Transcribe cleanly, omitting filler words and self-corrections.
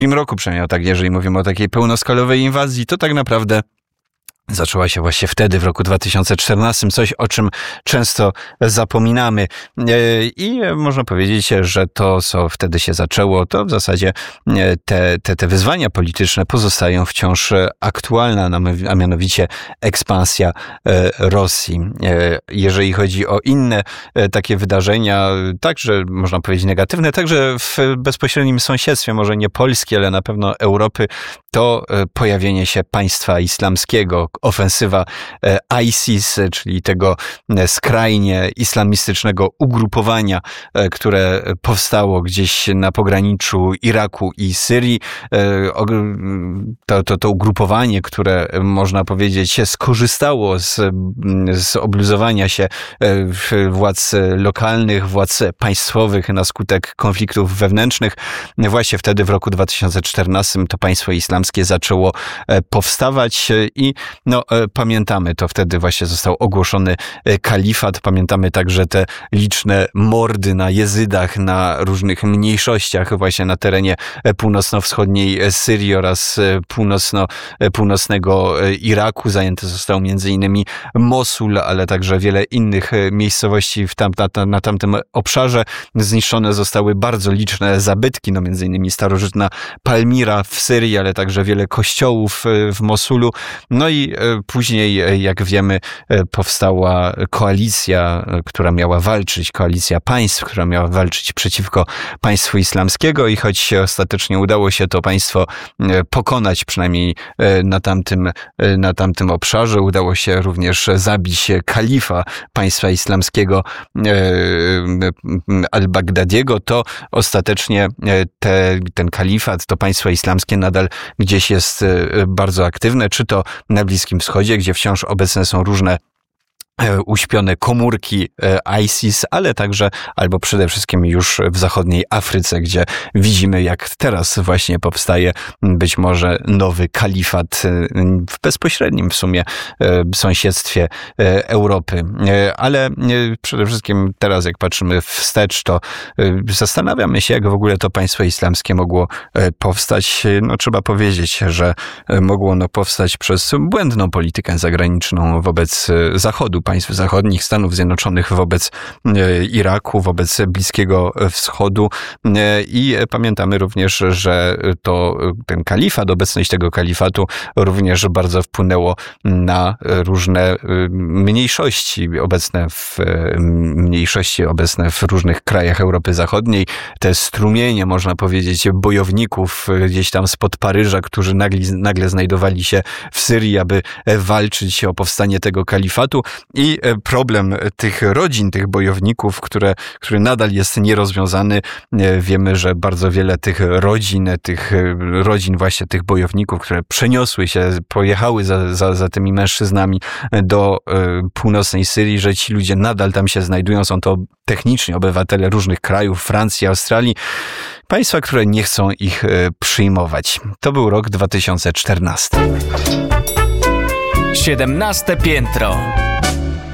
roku, przynajmniej tak, jeżeli mówimy o takiej pełnoskalowej inwazji, to tak naprawdę zaczęła się właśnie wtedy, w roku 2014, coś, o czym często zapominamy. I można powiedzieć, że to, co wtedy się zaczęło, to w zasadzie te wyzwania polityczne pozostają wciąż aktualne, a mianowicie ekspansja Rosji. Jeżeli chodzi o inne takie wydarzenia, także można powiedzieć negatywne, także w bezpośrednim sąsiedztwie, może nie Polski, ale na pewno Europy, to pojawienie się państwa islamskiego, ofensywa ISIS, czyli tego skrajnie islamistycznego ugrupowania, które powstało gdzieś na pograniczu Iraku i Syrii. To ugrupowanie, które można powiedzieć skorzystało z obluzowania się władz lokalnych, władz państwowych na skutek konfliktów wewnętrznych. Właśnie wtedy w roku 2014 to państwo islamskie zaczęło powstawać i pamiętamy, to wtedy właśnie został ogłoszony kalifat. Pamiętamy także te liczne mordy na jezydach, na różnych mniejszościach właśnie na terenie północno-wschodniej Syrii oraz północnego Iraku. Zajęty został m.in. Mosul, ale także wiele innych miejscowości na tamtym obszarze. Zniszczone zostały bardzo liczne zabytki, m.in. starożytna Palmira w Syrii, ale także wiele kościołów w Mosulu. No i później, jak wiemy, powstała koalicja, która miała walczyć, koalicja państw, która miała walczyć przeciwko państwu islamskiego i choć ostatecznie udało się to państwo pokonać, przynajmniej na tamtym obszarze, udało się również zabić kalifa państwa islamskiego al-Baghdadiego, to ostatecznie ten kalifat, to państwo islamskie nadal gdzieś jest bardzo aktywne, czy to na Bliskim Wschodzie, gdzie wciąż obecne są różne uśpione komórki ISIS, ale także, albo przede wszystkim już w zachodniej Afryce, gdzie widzimy, jak teraz właśnie powstaje być może nowy kalifat w bezpośrednim w sumie sąsiedztwie Europy. Ale przede wszystkim teraz, jak patrzymy wstecz, to zastanawiamy się, jak w ogóle to państwo islamskie mogło powstać. Trzeba powiedzieć, że mogło ono powstać przez błędną politykę zagraniczną wobec Zachodu, państw zachodnich, Stanów Zjednoczonych, wobec Iraku, wobec Bliskiego Wschodu i pamiętamy również, że ten kalifat, obecność tego kalifatu również bardzo wpłynęło na różne mniejszości obecne w różnych krajach Europy Zachodniej. Te strumienie, można powiedzieć, bojowników gdzieś tam spod Paryża, którzy nagle znajdowali się w Syrii, aby walczyć o powstanie tego kalifatu. I problem tych rodzin, tych bojowników, który nadal jest nierozwiązany. Wiemy, że bardzo wiele tych rodzin właśnie tych bojowników, które przeniosły się, pojechały za tymi mężczyznami do północnej Syrii, że ci ludzie nadal tam się znajdują. Są to technicznie obywatele różnych krajów, Francji, Australii. Państwa, które nie chcą ich przyjmować. To był rok 2014. 17 piętro.